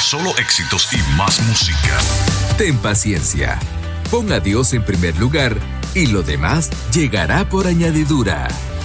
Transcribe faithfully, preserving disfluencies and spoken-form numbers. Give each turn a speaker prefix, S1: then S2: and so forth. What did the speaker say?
S1: Solo éxitos y más música.
S2: Ten paciencia. Pon a Dios en primer lugar y lo demás llegará por añadidura.